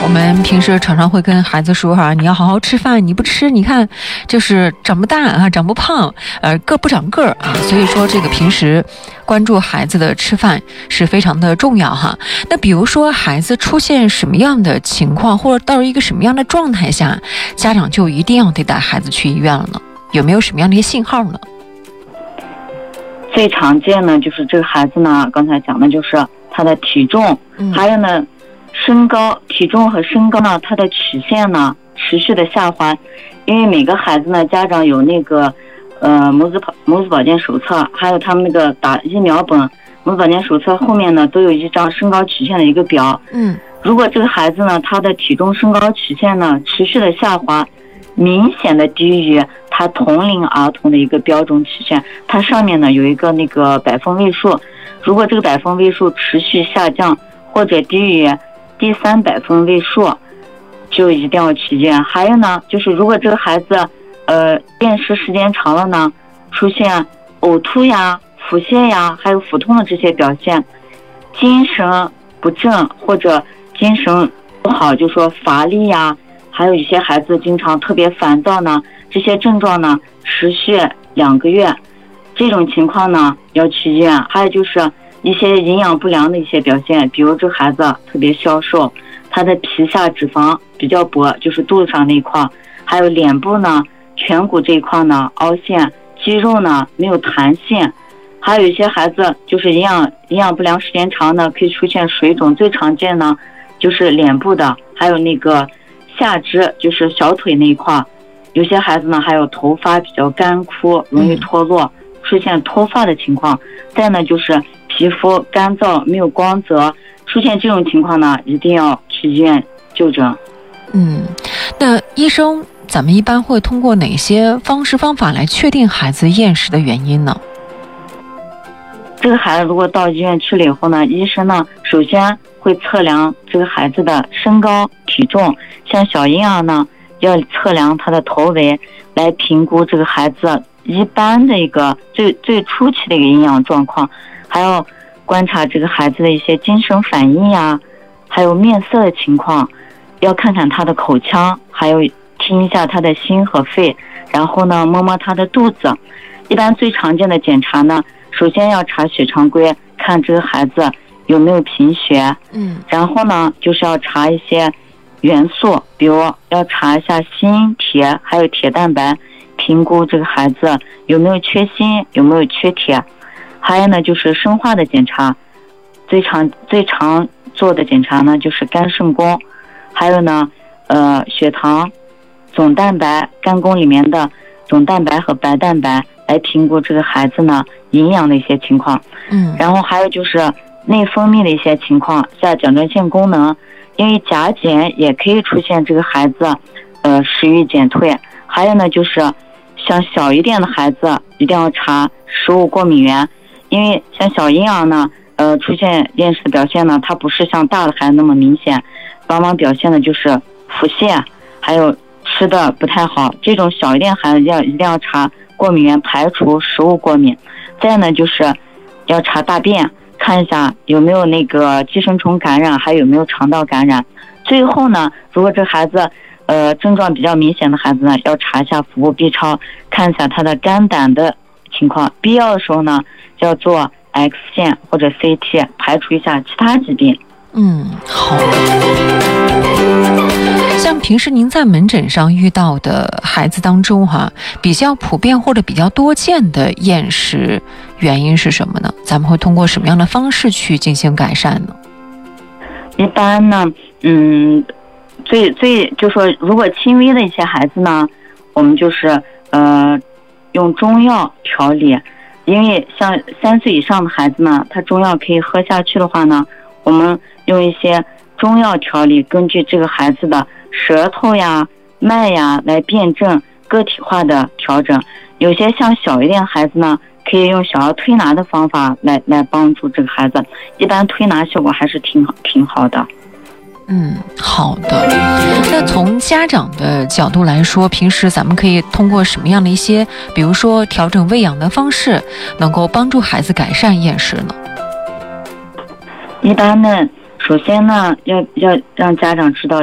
我们平时常常会跟孩子说你要好好吃饭，你不吃，你看就是长不大长不胖，个不长个所以说这个平时关注孩子的吃饭是非常的重要那比如说孩子出现什么样的情况，或者到了一个什么样的状态下，家长就一定要得带孩子去医院了呢？有没有什么样的一些信号呢？ 最常见呢，就是这个孩子呢，刚才讲的就是他的体重，还有呢身高，体重和身高呢，它的曲线呢持续的下滑。因为每个孩子呢，家长有那个母子保健手册，还有他们那个打疫苗本，母子保健手册后面呢都有一张身高曲线的一个表。如果这个孩子呢，他的体重身高曲线呢持续的下滑，明显的低于他同龄儿童的一个标准曲线，它上面呢有一个那个百分位数，如果这个百分位数持续下降，或者低于第3百分位数，就一定要去医院。还有呢，就是如果这个孩子厌食时间长了呢，出现呕吐呀、腹泻呀，还有腹痛的这些表现，精神不振或者精神不好，就说乏力呀，还有一些孩子经常特别烦躁呢，这些症状呢持续2个月，这种情况呢要去医院。还有就是一些营养不良的一些表现，比如这孩子特别消瘦，他的皮下脂肪比较薄，就是肚子上那一块，还有脸部呢、颧骨这一块呢凹陷，肌肉呢没有弹性，还有一些孩子就是营养不良时间长呢，可以出现水肿，最常见呢就是脸部的，还有那个下肢，就是小腿那一块。有些孩子呢还有头发比较干枯，容易脱落，出现脱发的情况。再呢就是皮肤干燥没有光泽，出现这种情况呢一定要去医院就诊。 那医生咱们一般会通过哪些方式方法来确定孩子厌食的原因呢？ 这个孩子如果到医院去了以后呢，医生呢首先会测量这个孩子的身高体重，像小婴儿呢要测量他的头围，来评估这个孩子一般的一个最初期的一个营养状况，还要观察这个孩子的一些精神反应呀，还有面色的情况，要看看他的口腔，还有听一下他的心和肺，然后呢摸摸他的肚子。一般最常见的检查呢，首先要查血常规，看这个孩子有没有贫血，然后呢就是要查一些元素，比如要查一下锌、铁还有铁蛋白，评估这个孩子有没有缺锌，有没有缺铁。还有呢就是生化的检查，最常做的检查呢就是肝肾功，还有呢血糖、总蛋白，肝功里面的总蛋白和白蛋白，来评估这个孩子呢营养的一些情况。然后还有就是内分泌的一些情况，像甲状腺功能，因为甲减也可以出现这个孩子食欲减退。还有呢就是像小一点的孩子一定要查食物过敏源，因为像小婴儿呢出现厌食的表现呢，它不是像大的孩子那么明显，往往表现的就是腹泻，还有吃的不太好，这种小一点孩子一定要查过敏源，排除食物过敏。再呢就是要查大便，看一下有没有那个寄生虫感染，还有没有肠道感染。最后呢，如果这孩子症状比较明显的孩子呢，要查一下腹部 B 超，看一下他的肝胆的情况，必要的时候呢要做 X 线或者 CT， 排除一下其他疾病。 好。像平时您在门诊上遇到的孩子当中比较普遍或者比较多见的厌食原因是什么呢？咱们会通过什么样的方式去进行改善呢？ 一般呢就说如果轻微的一些孩子呢，我们就是用中药调理。因为像3岁以上的孩子呢，他中药可以喝下去的话呢，我们用一些中药调理，根据这个孩子的舌头呀、脉呀来辩证个体化的调整。有些像小一点的孩子呢，可以用小儿推拿的方法来帮助这个孩子，一般推拿效果还是挺好的。 好的。那从家长的角度来说，平时咱们可以通过什么样的一些，比如说调整喂养的方式，能够帮助孩子改善厌食呢？ 一般呢，首先呢，要让家长知道